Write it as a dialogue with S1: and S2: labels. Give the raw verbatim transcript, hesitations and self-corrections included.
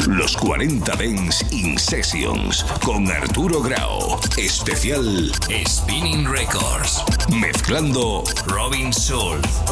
S1: Los cuarenta Dance in Sessions con Arturo Grau. Especial Spinning Records. Mezclando Robin Soul.